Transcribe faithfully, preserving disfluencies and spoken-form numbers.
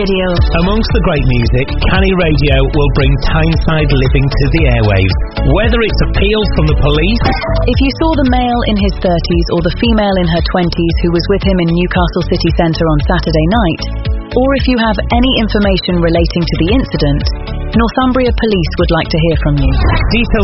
Radio. Amongst the great music, Canny Radio will bring Tyneside living to the airwaves. Whether it's appeals from the police... If you saw the male in his thirties or the female in her twenties who was with him in Newcastle city centre on Saturday night, or if you have any information relating to the incident, Northumbria Police would like to hear from you. Details